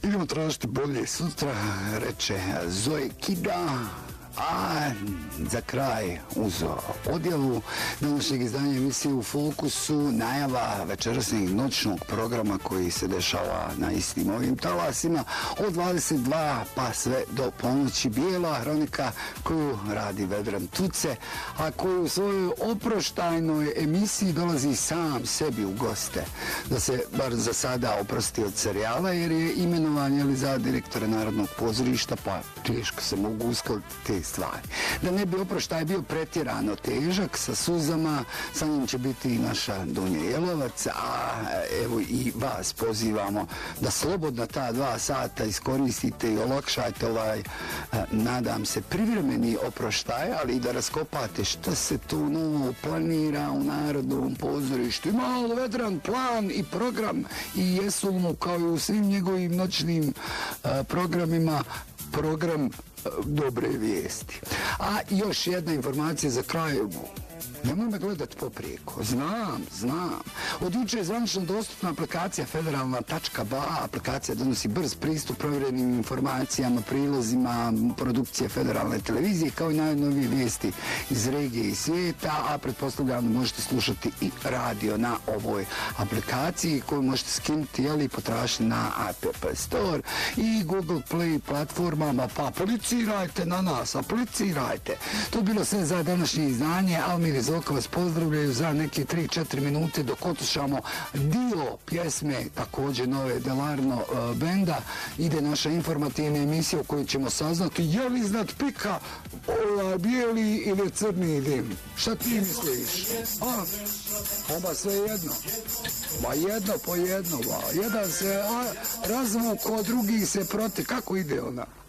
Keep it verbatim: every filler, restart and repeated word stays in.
Idemo tražiti bolje sutra, reče Zoe Kida. A za kraj uz odjavu današnjeg izdanja emisije U fokusu najava večerasnjeg noćnog programa koji se dešava na istim ovim talasima od dvadeset dva pa sve do ponoći. Bijela hronika koju radi Vedran Tuce, a koju u svojoj oproštajnoj emisiji dolazi sam sebi u goste. Da se bar za sada oprosti od serijala jer je imenovan je li za direktora Narodnog pozorišta, pa teško se mogu uskladiti te stvari. Da ne bi oproštaj bio pretjerano težak sa suzama, sa njim će biti i naša Dunja Jelovac, a evo i vas pozivamo da slobodno ta dva sata iskoristite i olakšajte ovaj, nadam se, privremeni oproštaj, ali i da raskopate što se tu novo planira u Narodnom pozorištu. Ima malo vedran plan i program i jesu mu kao i u svim njegovim noćnim a, programima program dobre vijesti. A još jedna informacija za kraj. Nemoj me gledati poprijeko. Znam, znam. Od juče je zvanično dostupna aplikacija federalna tačka ba. Aplikacija donosi brz pristup provjerenim informacijama, prilozima, produkcije federalne televizije, kao i najnovije vijesti iz regije i svijeta, a pretpostavljam da možete slušati i radio na ovoj aplikaciji koju možete skinuti, jel, i potražiti na App Store i Google Play platformama, pa aplicirajte na nas, aplicirajte. To je bilo sve za današnje izdanje. Almir i Zoka vas pozdravljaju za neke tri četiri minute dok otušamo dio pjesme također nove Delarno uh, benda. Ide naša informativna emisija u kojoj ćemo saznati je li iznad pika ovaj bijeli ili crni dim. Šta ti misliš? A? Oba sve jedno. Ba jedno po jedno. Ba. Jedan se a, razvuko, drugi se proti. Kako ide ona?